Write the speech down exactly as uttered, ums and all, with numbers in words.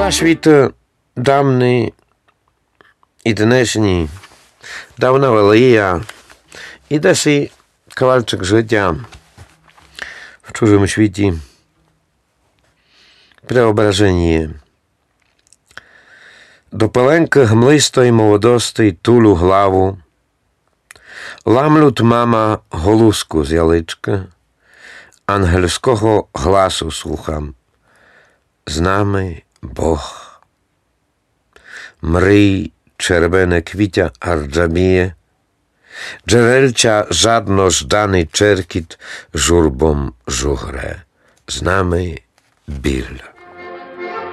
Два світи давні і днешні, давна велія, і десь і кавалчик життя в чужому світі. Преображення. До пеленки гмлистої молодости тулю главу, ламлют мама голузку з ялички, ангельського гласу слухам. З нами Бог. Мрій червене квітя арджаміє, джерельця жадно жданий черкіт журбом жугре. З нами біль.